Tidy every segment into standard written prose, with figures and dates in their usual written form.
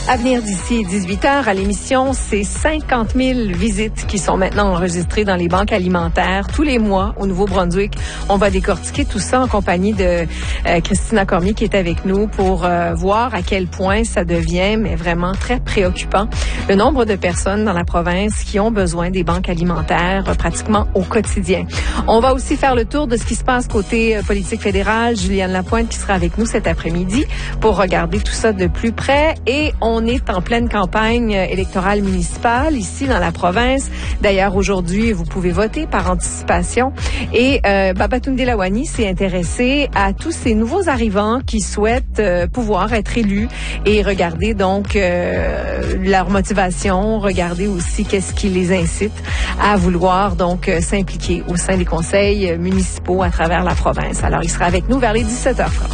À venir d'ici 18h à l'émission, c'est 50 000 visites qui sont maintenant enregistrées dans les banques alimentaires tous les mois au Nouveau-Brunswick. On va décortiquer tout ça en compagnie de Christina Cormier qui est avec nous pour voir à quel point ça devient mais vraiment très préoccupant. Le nombre de personnes dans la province qui ont besoin des banques alimentaires pratiquement au quotidien. On va aussi faire le tour de ce qui se passe côté politique fédérale. Juliane Lapointe qui sera avec nous cet après-midi pour regarder tout ça de plus près. Et on est en pleine campagne électorale municipale ici dans la province. D'ailleurs, aujourd'hui, vous pouvez voter par anticipation. Et Babatunde Lawani s'est intéressé à tous ces nouveaux arrivants qui souhaitent pouvoir être élus et regarder donc leur motivation, regarder aussi qu'est-ce qui les incite à vouloir donc s'impliquer au sein des conseils municipaux à travers la province. Alors, il sera avec nous vers les 17h30.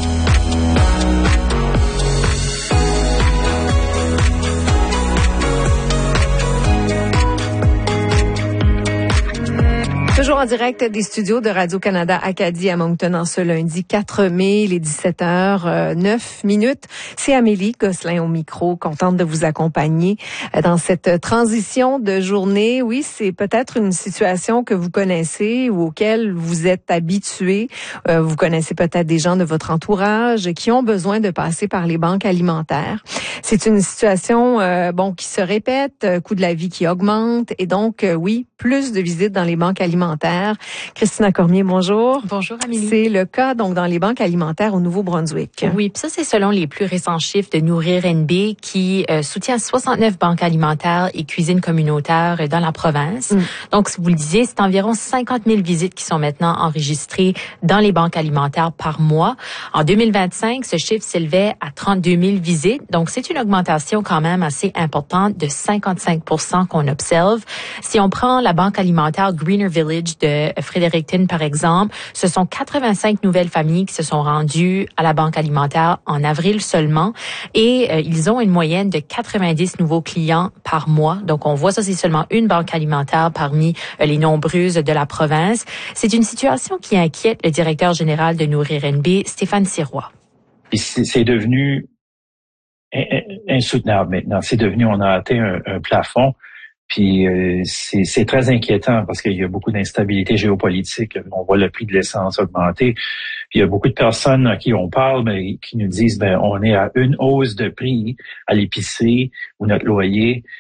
Toujours en direct des studios de Radio-Canada Acadie à Moncton en ce lundi 4 mai, les 17h09. C'est Amélie Gosselin au micro, contente de vous accompagner dans cette transition de journée. Oui, c'est peut-être une situation que vous connaissez ou auquel vous êtes habitué. Vous connaissez peut-être des gens de votre entourage qui ont besoin de passer par les banques alimentaires. C'est une situation qui se répète, coût de la vie qui augmente et donc oui, plus de visites dans les banques alimentaires. Christina Cormier, bonjour. Bonjour, Amélie. C'est le cas donc dans les banques alimentaires au Nouveau-Brunswick. Oui, puis ça, c'est selon les plus récents chiffres de Nourrir NB qui soutient 69 banques alimentaires et cuisines communautaires dans la province. Donc, si vous le disiez, c'est environ 50 000 visites qui sont maintenant enregistrées dans les banques alimentaires par mois. En 2025, ce chiffre s'élevait à 32 000 visites. Donc, c'est une augmentation quand même assez importante de 55 % qu'on observe. Si on prend la banque alimentaire Greener Village de Fredericton, par exemple, ce sont 85 nouvelles familles qui se sont rendues à la banque alimentaire en avril seulement et ils ont une moyenne de 90 nouveaux clients par mois. Donc, on voit ça, c'est seulement une banque alimentaire parmi les nombreuses de la province. C'est une situation qui inquiète le directeur général de Nourrir NB, Stéphane Sirois. C'est devenu insoutenable maintenant. C'est devenu, on a atteint un plafond. Puis c'est très inquiétant parce qu'il y a beaucoup d'instabilité géopolitique. On voit le prix de l'essence augmenter. Puis il y a beaucoup de personnes à qui on parle, mais qui nous disent on est à une hausse de prix à l'épicerie ou notre loyer.